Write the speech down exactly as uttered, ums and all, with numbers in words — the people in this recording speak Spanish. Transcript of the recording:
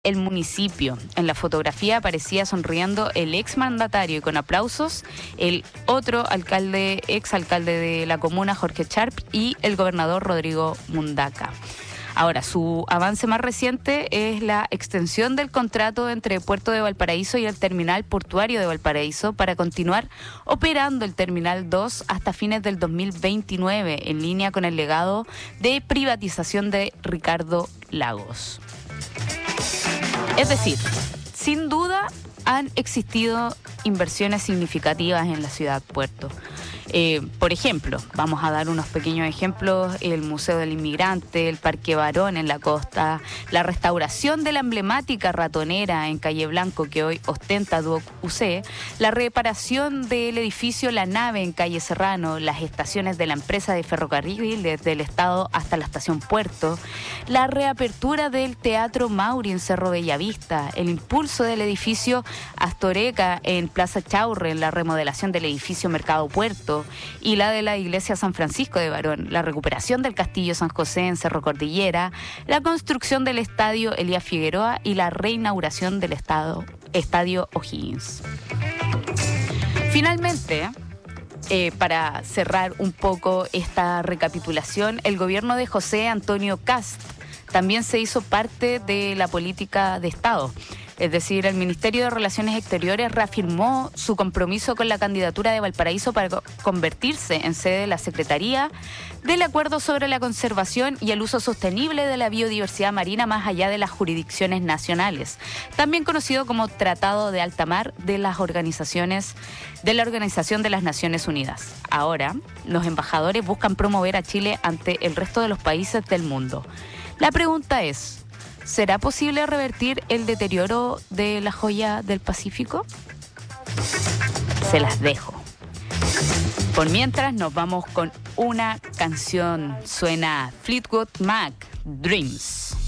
el municipio. En la fotografía aparecía sonriendo el exmandatario y con aplausos el otro alcalde, exalcalde de la comuna, Jorge Sharp, y el gobernador Rodrigo Mundaca. Ahora, su avance más reciente es la extensión del contrato entre Puerto de Valparaíso y el terminal portuario de Valparaíso para continuar operando el Terminal dos hasta fines del dos mil veintinueve, en línea con el legado de privatización de Ricardo Lagos. Es decir, sin duda han existido inversiones significativas en la ciudad Puerto. Eh, por ejemplo, vamos a dar unos pequeños ejemplos: el Museo del Inmigrante, el Parque Barón en la costa, la restauración de la emblemática ratonera en Calle Blanco que hoy ostenta Duoc U C, la reparación del edificio La Nave en Calle Serrano, las estaciones de la empresa de ferrocarril desde el Estado hasta la estación Puerto, la reapertura del Teatro Mauri en Cerro Bellavista, el impulso del edificio Astoreca en Plaza Chaurre, la remodelación del edificio Mercado Puerto y la de la iglesia San Francisco de Barón, la recuperación del Castillo San José en Cerro Cordillera, la construcción del estadio Elías Figueroa y la reinauguración del estado, estadio O'Higgins. Finalmente, eh, para cerrar un poco esta recapitulación, el gobierno de José Antonio Kast también se hizo parte de la política de Estado. Es decir, el Ministerio de Relaciones Exteriores reafirmó su compromiso con la candidatura de Valparaíso para convertirse en sede de la Secretaría del Acuerdo sobre la Conservación y el Uso Sostenible de la Biodiversidad Marina más allá de las jurisdicciones nacionales, también conocido como Tratado de Alta Mar de las organizaciones de la Organización de las Naciones Unidas. Ahora, los embajadores buscan promover a Chile ante el resto de los países del mundo. La pregunta es: ¿será posible revertir el deterioro de la joya del Pacífico? Se las dejo. Por mientras nos vamos con una canción. Suena Fleetwood Mac, Dreams.